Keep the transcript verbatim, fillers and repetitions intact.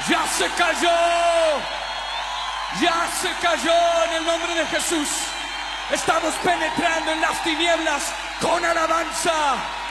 Ya se cayó, ya se cayó en el nombre de Jesús. Estamos penetrando en las tinieblas con alabanza.